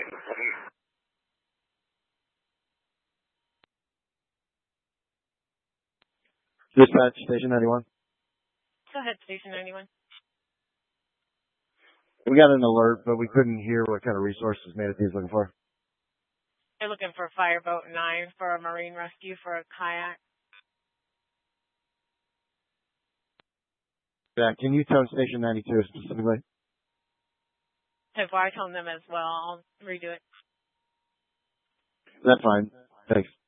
Dispatch, Station 91. Go ahead, Station 91. We got an alert, but we couldn't hear what kind of resources Manatee's looking for. They're looking for Fireboat 9 for a marine rescue for a kayak. Yeah, can you tone Station 92 specifically? So far, I told them as well. I'll redo it. That's fine. Thanks.